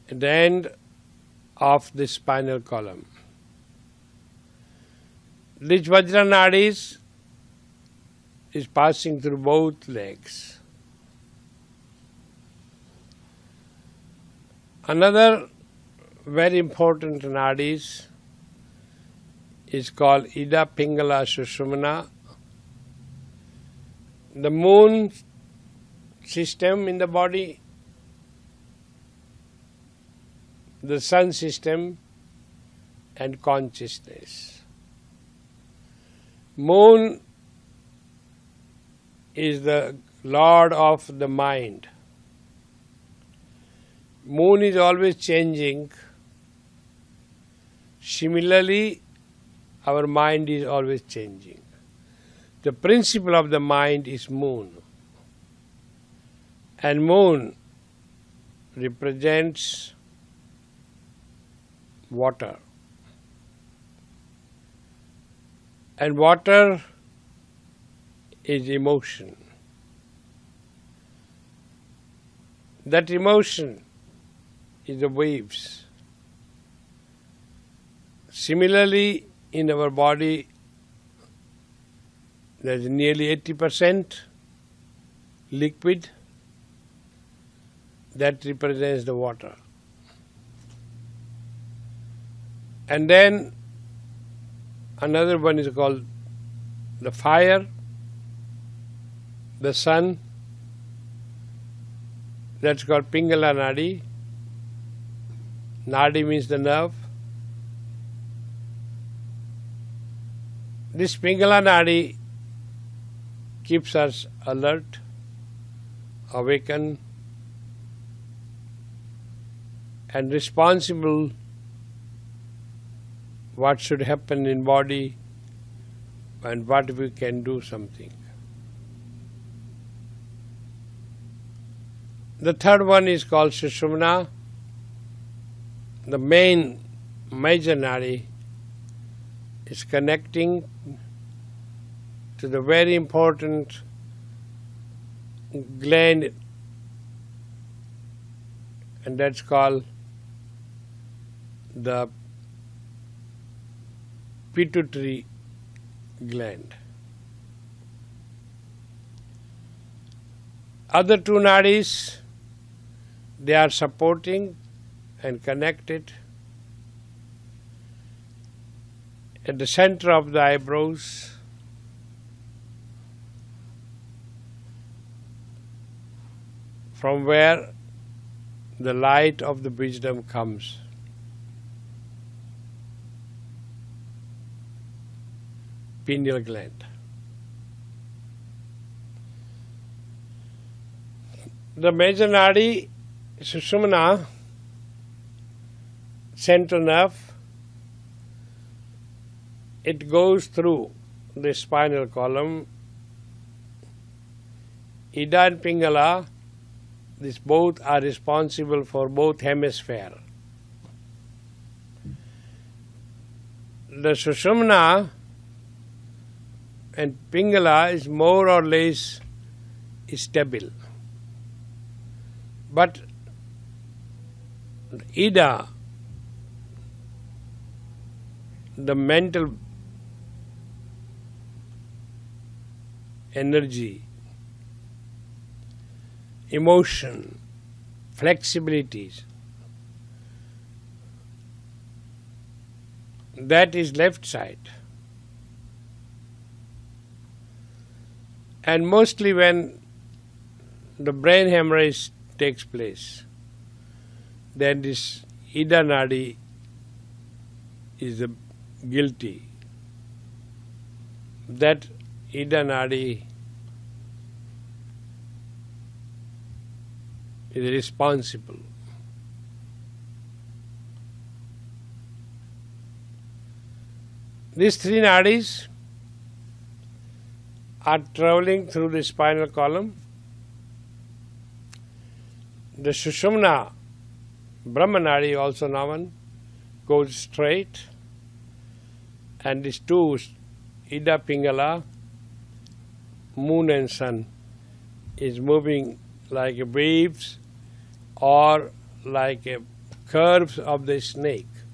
at the end of the spinal column. This Vajra Nadi is passing through both legs. Another very important nadis is called Ida Pingala Sushumna. The moon system in the body, the sun system, and consciousness. Moon is the lord of the mind. Moon is always changing. Similarly, our mind is always changing. The principle of the mind is moon. And moon represents water. And water is emotion. That emotion is the waves. Similarly, in our body, there is nearly 80% liquid that represents the water. And then another one is called the fire, the sun, that's called Pingala Nadi. Nadi means the nerve. This Pingala Nadi keeps us alert, awakened, and responsible what should happen in body and what we can do something. The third one is called Sushumna. The major nadi is connecting to the very important gland, and that's called the pituitary gland. Other two nadis, they are supporting and connected at the center of the eyebrows, from where the light of the wisdom comes. Pineal gland. The major nadi, Sushumna, central nerve, it goes through the spinal column. Ida and Pingala, these both are responsible for both hemispheres. The Sushumna and Pingala is more or less stable. But Ida, the mental energy, emotion, flexibilities, that is left side. And mostly when the brain hemorrhage takes place, then this Ida Nadi is guilty. That Ida Nadi is responsible. These three nadis are traveling through the spinal column. The Sushumna, Brahma Nadi, also known, goes straight, and these two, Ida Pingala, moon and sun, is moving like waves or like a curves of the snake.